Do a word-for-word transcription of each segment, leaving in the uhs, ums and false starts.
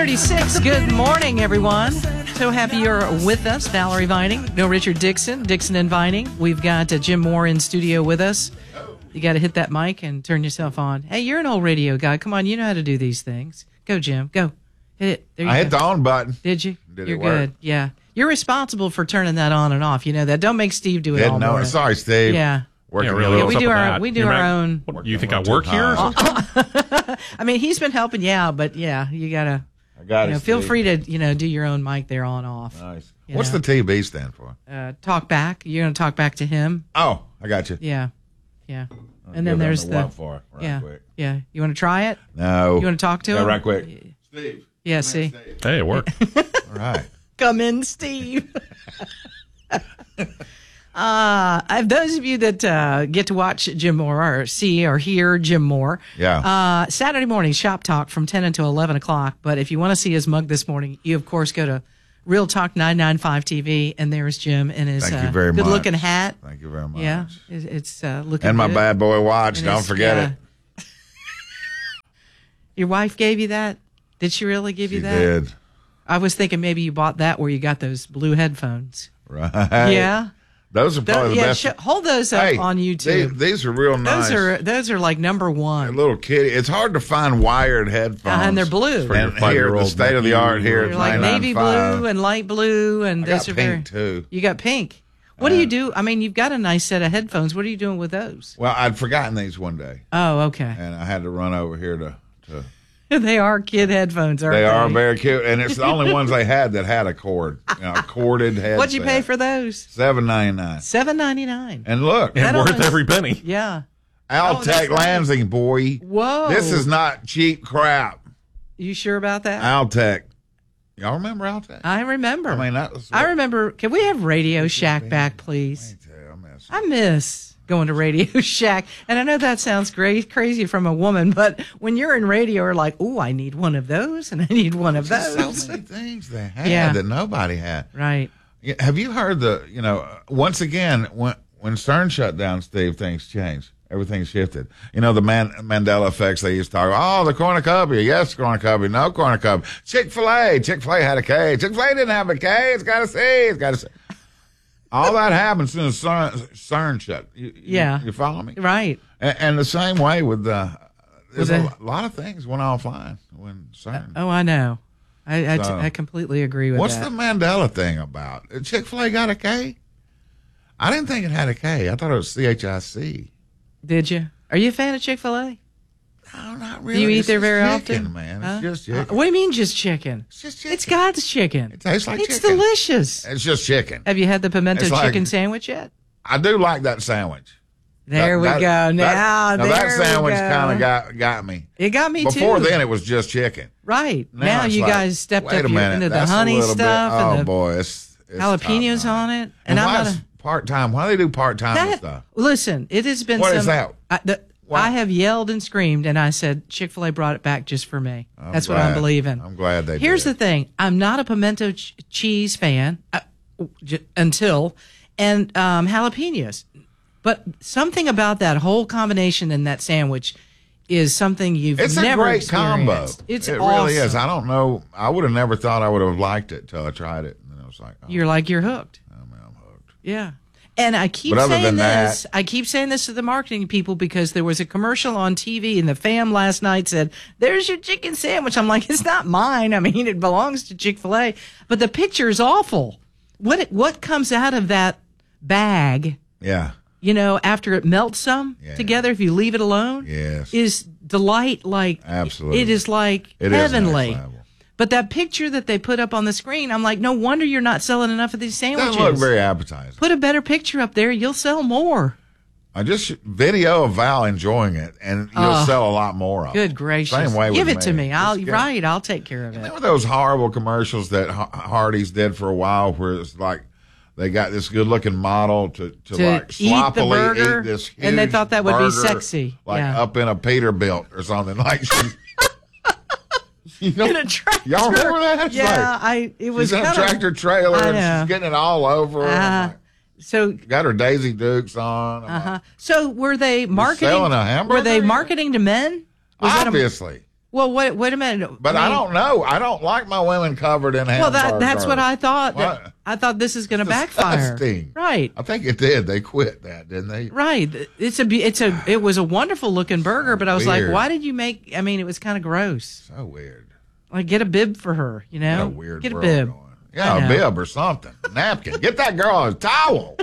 thirty-six. Good morning, everyone. So happy you're with us. Valerie Vining, no Richard Dixon, Dixon and Vining. We've got uh, Jim Moore in studio with us. You got to hit that mic and turn yourself on. Hey, you're an old radio guy. Come on, you know how to do these things. Go, Jim. Go. Hit it. There you I go. hit the on button. Did you? Did you're it work? good. Yeah. You're responsible for turning that on and off. You know that. Don't make Steve do it Didn't all know it. morning. Sorry, Steve. Yeah. Working Yeah, really. Yeah, What's we up do with our that? we do You're our not- own. What, you think a I little work too here or hard. something? I mean, he's been helping you out, but yeah, you gotta. I got You it. know, feel Steve. free to you know do your own mic there on off. Nice. You What's know. the T B stand for? Uh, talk back. You're gonna talk back to him. Oh, I got you. Yeah, yeah. I'll And then give them there's a the what for right yeah quick. yeah. You want to try it? No. You want to talk to yeah, him? right quick. Steve. Yeah. See, Hey, it worked. All right. come in, Steve. Uh, uh, those of you that uh, get to watch Jim Moore or see or hear Jim Moore, Yeah. uh, Saturday morning shop talk from ten until eleven o'clock. But if you want to see his mug this morning, you of course go to Real Talk nine ninety-five T V, and there's Jim in his Thank you uh, very much. good-looking hat. Thank you very much. Yeah, it- it's uh, looking And my good. bad boy watch. And Don't it's- forget yeah. it. Your wife gave you that? Did she really give She you that? did. I was thinking maybe you bought that where you got those blue headphones. Right. Yeah. Those are Tho- probably the yeah, best. sh- hold those up Hey, on These, YouTube. these are real nice. Those are those are like number A one, little kitty. It's hard to find wired headphones. uh, and they're blue. For your And here, the five-year-old state of the art here They're at like navy nine ninety-five. blue and light blue, and I those got are pink very. too. You got pink. What do Uh, you do? I mean, you've got a nice set of headphones. What are you doing with those? Well, I'd forgotten these one day, Oh, okay. and I had to run over here to. to They are kid headphones, aren't they they? are very cute, and it's the only ones they had that had a cord, you know, a corded headset. What'd you pay for those? Seven ninety nine. Seven ninety nine. And look, That And worth almost- every penny. Yeah. Oh, that's Altec right. Lansing, boy. Whoa. This is not cheap crap. You sure about that? Altec. Y'all remember Altec? I remember. I mean, that was. I remember. Can we have Radio Shack back, please? I miss it. I miss going to Radio Shack. And I know that sounds great, crazy from a woman, but when you're in radio, you're like, oh, I need one of those and I need one of There's those. so many things they had Yeah. that nobody had. Right. Yeah, have you heard the, you know, uh, once again, when when CERN shut down, Steve, things changed. Everything shifted. You know, the Man- Mandela effects, they used to talk about, oh, the cornucopia. Yes, cornucopia. No cornucopia. Chick-fil-A. Chick-fil-A had a K. Chick-fil-A didn't have a K. It's got a C. It's got a C. All that happened as soon as CERN, CERN shut. You, you- Yeah. You follow me? Right. And, and the same way with the, Was there's a it- lot of things went offline when CERN. Oh, I know. I, I, t- So- I completely agree with What's that. the Mandela thing about? Chick-fil-A got a K? I didn't think it had a K. I thought it was C H I C. Did you? Are you a fan of Chick-fil-A? No, not Do really. you eat It's there just very chicken, often? man. It's Huh? just Uh, chicken. what do you mean just chicken? It's just chicken. It's God's chicken. It tastes like It's chicken. delicious. It's just chicken. Have you had the pimento It's like- chicken sandwich yet? I do like that sandwich. There That- we that- go. that- Now, now there that sandwich we go. kind of got got me. It got me Before too. then, it was just chicken. Right. Now, it's you like, guys stepped wait up a your, minute, into the that's a honey little stuff Bit, oh and the boy, it's, it's jalapenos top-notch. on it. And, And, I'm why not is a, part time? Why do they do part time that. stuff? Listen, it has been What some. is that? I, the, What? I have yelled and screamed, and I said Chick-fil-A brought it back just for me. I'm That's what I glad. believe in. I'm glad they Here's did. the thing: I'm not a pimento ch- cheese fan uh, j- until and um, jalapenos, but something about that whole combination in that sandwich is something you've It's a never great combo. experienced. It's it awesome. really is. I don't know. I would have never thought I would have liked it till I tried it, and then I was like, oh, You're like you're hooked. I mean, I'm hooked. Yeah. And I keep But other saying than this, that- I keep saying this to the marketing people because there was a commercial on T V and the fam last night said, there's your chicken sandwich. I'm like, it's not mine. I mean, it belongs to Chick-fil-A, but the picture is awful. What, what comes out of that bag, Yeah. you know, after it melts some Yeah. together, if you leave it alone, Yes. is delight. Like, Absolutely. it is like It is next heavenly. level. But that picture that they put up on the screen, I'm like, no wonder you're not selling enough of these sandwiches. Doesn't look very appetizing. Put a better picture up there, you'll sell more. I just video of Val enjoying it, and you'll Oh, sell a lot more of it. Good gracious. Same way Give with it to me. I'll Just get- right, I'll take care of it. Remember those horrible commercials that H- Hardee's did for a while, where it's like they got this good-looking model to, to, To like eat the sloppily burger, eat this huge and they thought that would be burger, sexy. like Yeah. up in a Peterbilt or something. Like she, you know, In a tractor. y'all remember that? It's Yeah, like, I it was she's in a kinda- tractor trailer I and know. she's getting it all over. and I'm Uh, like, so got her Daisy Dukes on. I'm uh-huh. like, So were they marketing selling a hamburger Were they here? marketing to men? Was that a- obviously. Well, wait, wait a minute. But I, I, mean, don't know. I don't like my women covered in Well, that, handlebar that's what garb. I thought. That, What? I thought this is going to backfire. Disgusting. Right. I think it did. They quit that, didn't they? Right. It's a be- it's a it was a wonderful looking burger, but I was Weird. like, why did you make? I mean, it was kind of gross. So weird. Like, get a bib for her, you know? What a weird Get a world bib. going. Yeah, I a know. bib or something. Napkin. Get that girl a towel.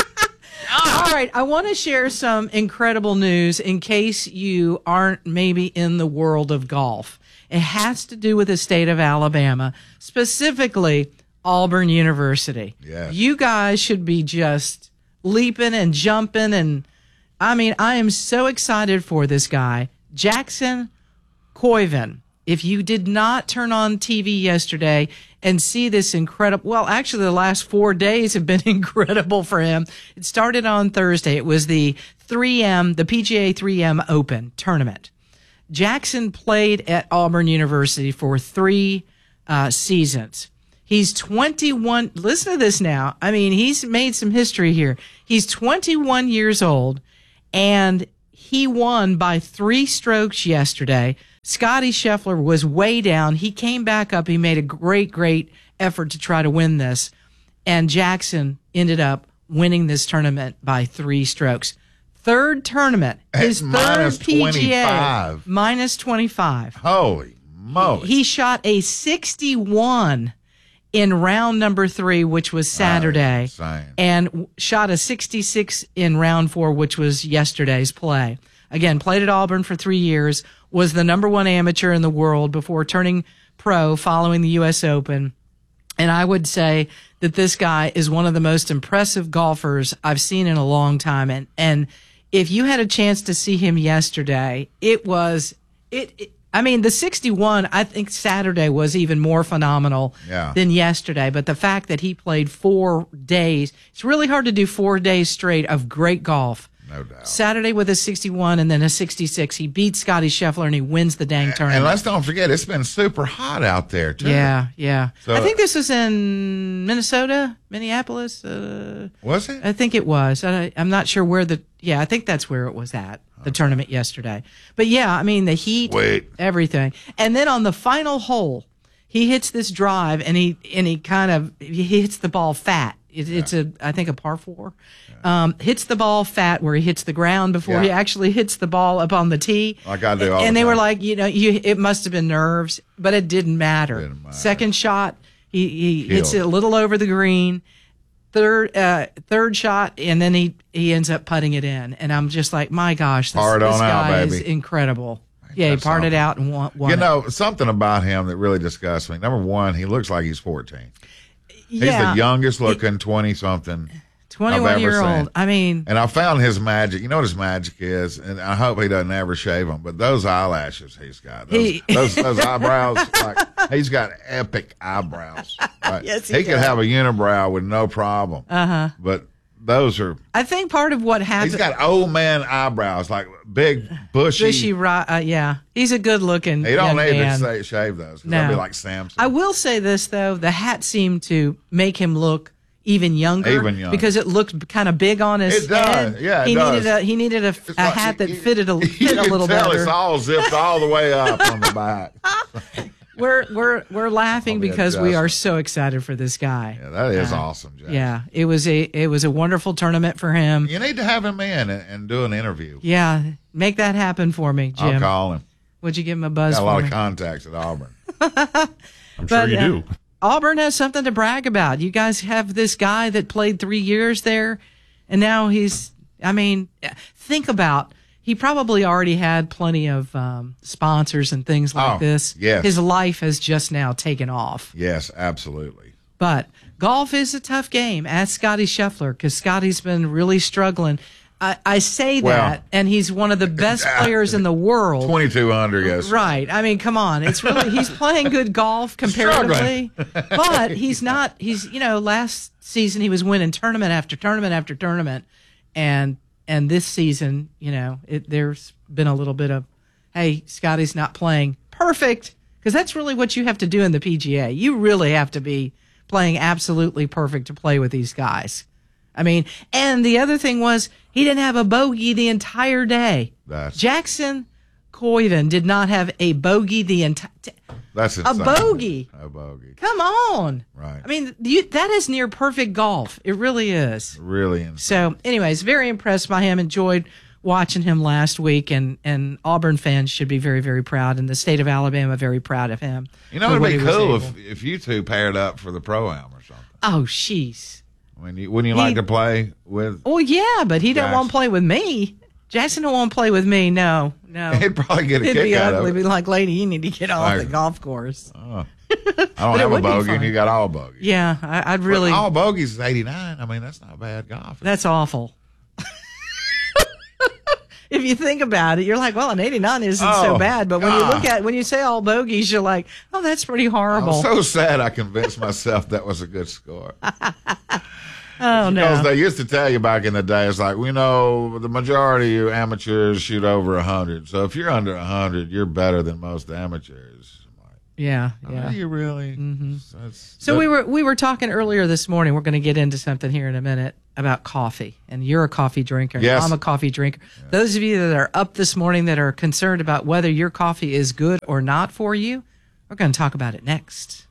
All right, I want to share some incredible news in case you aren't maybe in the world of golf. It has to do with the state of Alabama, specifically Auburn University. Yes. You guys should be just leaping and jumping. And I mean, I am so excited for this guy, Jackson Coivin. If you did not turn on T V yesterday and see this incredible, well, actually the last four days have been incredible for him. It started on Thursday. It was the three M, the P G A three M Open tournament. Jackson played at Auburn University for three uh, seasons. He's twenty-one. Listen to this now. I mean, he's made some history here. He's twenty-one years old, and he won by three strokes yesterday. Scotty Scheffler was way down. He came back up. He made a great, great effort to try to win this. And Jackson ended up winning this tournament by three strokes. Third tournament, his At third minus P G A, twenty-five. minus twenty-five. Holy moly. He shot a sixty-one in round number three, which was Saturday, insane. and w- shot a sixty-six in round four, which was yesterday's play. Again, played at Auburn for three years, was the number one amateur in the world before turning pro following the U S Open. And I would say that this guy is one of the most impressive golfers I've seen in a long time. And, and if you had a chance to see him yesterday, it was, it, it I mean, the sixty-one, I think Saturday was even more phenomenal Yeah. than yesterday. But the fact that he played four days, it's really hard to do four days straight of great golf. No doubt. Saturday with a sixty-one and then a sixty-six. He beats Scotty Scheffler and he wins the dang tournament. And let's don't forget, it's been super hot out there, too. Yeah, yeah. So- I think this was in Minnesota, Minneapolis. Uh, Was it? I think it was. I, I'm not sure where the. Yeah, I think that's where it was at, the tournament yesterday. But yeah, I mean, the heat, Wait. everything. And then on the final hole, he hits this drive and he and he kind of he hits the ball fat. It, It's a, I think, a par four. Um, hits the ball fat where he hits the ground before Yeah. he actually hits the ball up on the tee. Like I do all And the they were time. like, you know, you it must have been nerves, but it didn't matter. Didn't matter. Second shot, he, he hits it Killed. a little over the green. Third, uh, third shot, and then he he ends up putting it in. And I'm just like, my gosh, this, Par it this on out, guy is baby. incredible. Yeah, he that's parted something. out and won. won You it. know, something about him that really disgusts me. Number one, he looks like he's fourteen. He's yeah, the youngest looking twenty-something. twenty-one I've year ever old. seen. I mean, And I found his magic. You know what his magic is? And I hope he doesn't ever shave them. But those eyelashes he's got, those, He- those, those eyebrows, like he's got epic eyebrows. Right? Yes, he he could does. have a unibrow with no problem. Uh huh. But those are. I think part of what happened. He's got old man eyebrows, like big bushy. Bushy, ri- uh, yeah, he's a good looking. He don't young need man. to say, shave those. 'Cause No. That'd be like Samson. I will say this though: the hat seemed to make him look even younger, Even younger. because it looked kind of big on his It does. head. Yeah, it he does. needed a he needed a, a It's like- hat that you- fitted a, you fit a can little tell better. It's all zipped all the way up on the back. We're we're we're laughing Probably because we are adjustment. so excited for this guy. Yeah, that is awesome, Jack. Yeah, it was a it was a wonderful tournament for him. You need to have him in and, and do an interview. Yeah, make that happen for me, I'll Jim. call him. Would you give him a buzz Got a for lot me? of contacts at Auburn. I'm But, sure you uh, do. Auburn has something to brag about. You guys have this guy that played three years there, and now he's, I mean, think about, he probably already had plenty of um, sponsors and things like Oh, this. yes. His life has just now taken off. Yes, absolutely. But golf is a tough game. Ask Scotty Scheffler, because Scotty's been really struggling. I, I say Well, that, and he's one of the best players in the world. twenty-two under, yes. Right. I mean, come on. It's really, he's playing good golf comparatively, but he's not, he's, you know, last season he was winning tournament after tournament after tournament. And, and this season, you know, it, there's been a little bit of, hey, Scotty's not playing perfect, because that's really what you have to do in the P G A. You really have to be playing absolutely perfect to play with these guys. I mean, and the other thing was he didn't have a bogey the entire day. That's- Jackson Koiven did not have a bogey the entire. That's insane. A bogey. A bogey. Come on. Right. I mean, you, that is near perfect golf. It really is. Really insane. So, anyways, very impressed by him. Enjoyed watching him last week, and, and Auburn fans should be very, very proud, and the state of Alabama very proud of him. You know, it'd be cool if, if you two paired up for the Pro-Am or something. Oh, jeez. I mean, you, wouldn't you he, like to play with? Oh, yeah, but he Jackson? don't want to play with me. Jackson don't want to play with me. No, no. He'd probably get a It'd kick be out ugly. of it. Be like, lady, you need to get off like, the golf course. Oh. I don't have a bogey, and you got all bogeys. Yeah, I, I'd really. But all bogeys is eighty-nine. I mean, that's not bad golf. That's awful. If you think about it, you're like, well, an eighty-nine isn't oh, so bad. But when God. you look at when you say all bogeys, you're like, oh, that's pretty horrible. I'm so sad I convinced myself that was a good score. Oh, no. Because they used to tell you back in the day, it's like, we know the majority of you amateurs shoot over one hundred. So if you're under one hundred, you're better than most amateurs. I'm like, yeah, yeah. Are you really? Mm-hmm. That's, so that, we were we were talking earlier this morning. We're going to get into something here in a minute about coffee. And you're a coffee drinker. Yes. I'm a coffee drinker. Yeah. Those of you that are up this morning that are concerned about whether your coffee is good or not for you, we're going to talk about it next.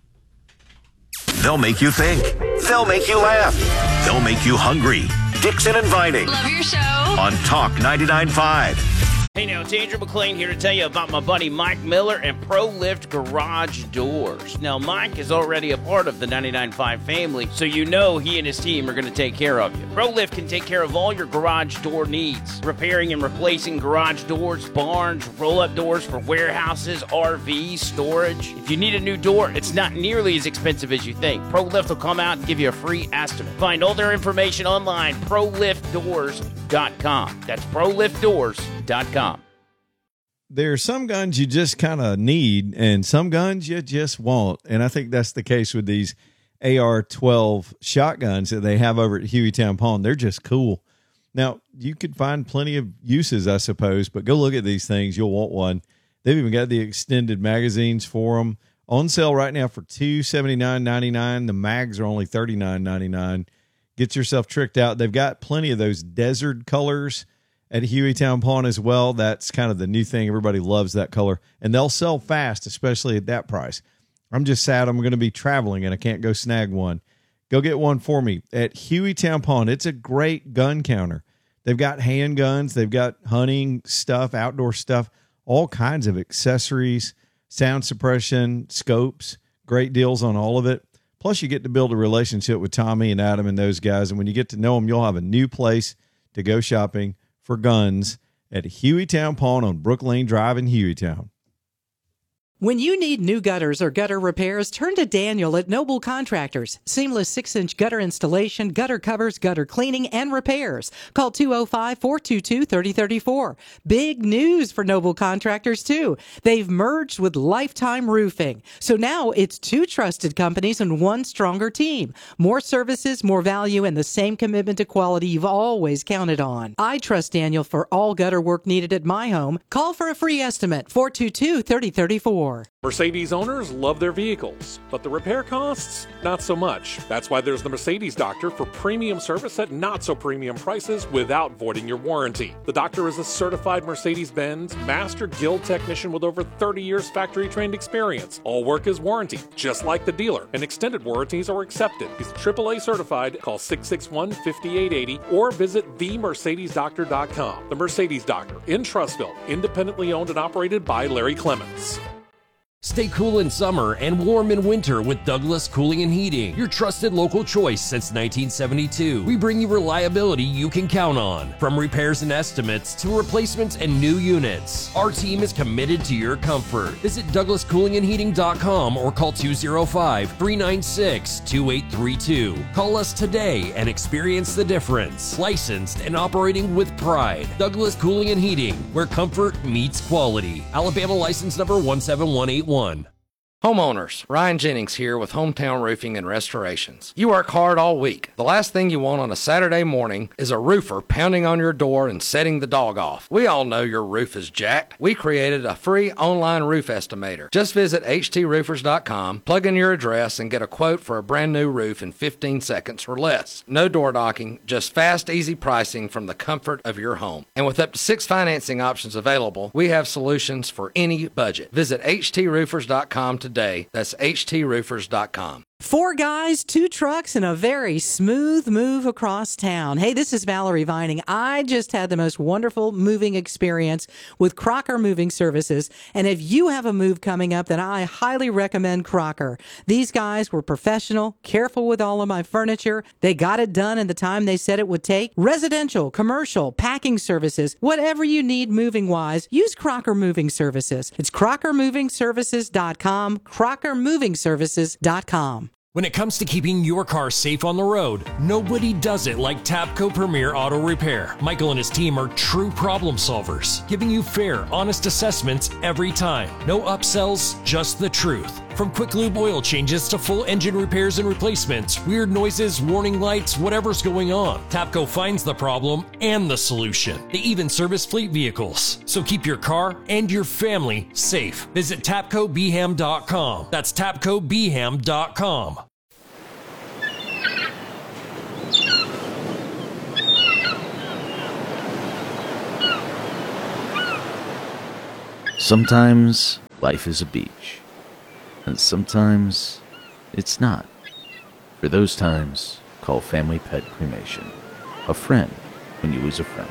They'll make you think. They'll make you laugh. They'll make you hungry. Dixon and Vining. Love your show. On Talk ninety-nine point five. Hey now, it's Andrew McLean here to tell you about my buddy Mike Miller and ProLift Garage Doors. Now, Mike is already a part of the ninety-nine point five family, so you know he and his team are going to take care of you. ProLift can take care of all your garage door needs, repairing and replacing garage doors, barns, roll-up doors for warehouses, R Vs, storage. If you need a new door, it's not nearly as expensive as you think. ProLift will come out and give you a free estimate. Find all their information online, pro lift doors dot com. That's pro lift doors dot com. There are some guns you just kind of need and some guns you just want. And I think that's the case with these A R twelve shotguns that they have over at Hueytown Pawn. They're just cool. Now, you could find plenty of uses, I suppose, but go look at these things. You'll want one. They've even got the extended magazines for them. On sale right now for two hundred seventy-nine ninety-nine. The mags are only thirty-nine ninety-nine. Get yourself tricked out. They've got plenty of those desert colors at Hueytown Pawn as well. That's kind of the new thing. Everybody loves that color. And they'll sell fast, especially at that price. I'm just sad I'm going to be traveling and I can't go snag one. Go get one for me at Hueytown Pawn. It's a great gun counter. They've got handguns. They've got hunting stuff, outdoor stuff, all kinds of accessories, sound suppression, scopes, great deals on all of it. Plus, you get to build a relationship with Tommy and Adam and those guys. And when you get to know them, you'll have a new place to go shopping for guns at Hueytown Pawn on Brook Lane Drive in Hueytown. When you need new gutters or gutter repairs, turn to Daniel at Noble Contractors. Seamless six-inch gutter installation, gutter covers, gutter cleaning, and repairs. Call two oh five, four two two, three oh three four. Big news for Noble Contractors, too. They've merged with Lifetime Roofing. So now it's two trusted companies and one stronger team. More services, more value, and the same commitment to quality you've always counted on. I trust Daniel for all gutter work needed at my home. Call for a free estimate, four two two, three oh three four. Mercedes owners love their vehicles, but the repair costs, not so much. That's why there's the Mercedes Doctor for premium service at not so premium prices without voiding your warranty. The Doctor is a certified Mercedes-Benz Master Guild technician with over thirty years factory trained experience. All work is warranted, just like the dealer, and extended warranties are accepted. He's triple A certified. Call six six one, five eight eight zero or visit the mercedes doctor dot com. The Mercedes Doctor in Trussville, independently owned and operated by Larry Clements. Stay cool in summer and warm in winter with Douglas Cooling and Heating, your trusted local choice since nineteen seventy-two. We bring you reliability you can count on, from repairs and estimates to replacements and new units. Our team is committed to your comfort. Visit douglas cooling and heating dot com or call two oh five, three nine six, two eight three two. Call us today and experience the difference. Licensed and operating with pride. Douglas Cooling and Heating, where comfort meets quality. Alabama license number one seven one eight one. Homeowners, Ryan Jennings here with Hometown Roofing and Restorations. You work hard all week. The last thing you want on a Saturday morning is a roofer pounding on your door and setting the dog off. We all know your roof is jacked. We created a free online roof estimator. Just visit h t roofers dot com, plug in your address, and get a quote for a brand new roof in fifteen seconds or less. No door knocking, just fast, easy pricing from the comfort of your home. And with up to six financing options available, we have solutions for any budget. Visit h t roofers dot com today. That's h t roofers dot com. Four guys, two trucks, and a very smooth move across town. Hey, this is Valerie Vining. I just had the most wonderful moving experience with Crocker Moving Services. And if you have a move coming up, then I highly recommend Crocker. These guys were professional, careful with all of my furniture. They got it done in the time they said it would take. Residential, commercial, packing services, whatever you need moving-wise, use Crocker Moving Services. It's crocker moving services dot com, crocker moving services dot com. When it comes to keeping your car safe on the road, nobody does it like Tapco Premier Auto Repair. Michael and his team are true problem solvers, giving you fair, honest assessments every time. No upsells, just the truth. From quick lube oil changes to full engine repairs and replacements, weird noises, warning lights, whatever's going on, Tapco finds the problem and the solution. They even service fleet vehicles. So keep your car and your family safe. Visit tapco b ham dot com. That's tapco b ham dot com. Sometimes life is a beach, and sometimes it's not. For those times, call Family Pet Cremation. A friend when you lose a friend.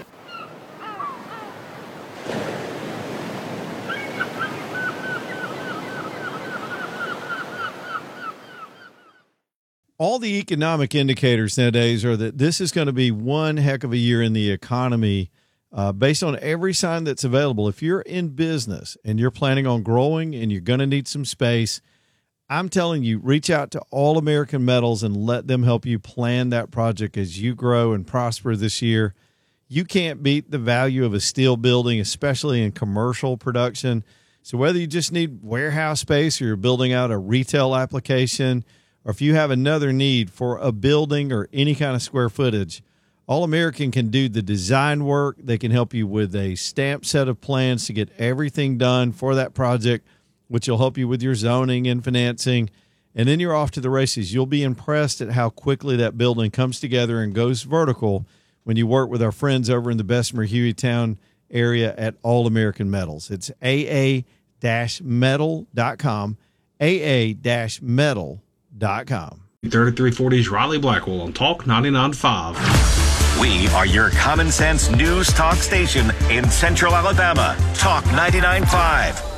All the economic indicators nowadays are that this is going to be one heck of a year in the economy. Uh, based on every sign that's available, if you're in business and you're planning on growing and you're going to need some space, I'm telling you, reach out to All American Metals and let them help you plan that project as you grow and prosper this year. You can't beat the value of a steel building, especially in commercial production. So whether you just need warehouse space or you're building out a retail application, or if you have another need for a building or any kind of square footage, All American can do the design work. They can help you with a stamped set of plans to get everything done for that project, which will help you with your zoning and financing. And then you're off to the races. You'll be impressed at how quickly that building comes together and goes vertical when you work with our friends over in the Bessemer Hueytown area at All American Metals. It's a a metal dot com, a a metal dot com. thirty-three forty's Riley Blackwell on Talk ninety-nine point five. We are your common sense news talk station in Central Alabama. Talk ninety-nine point five.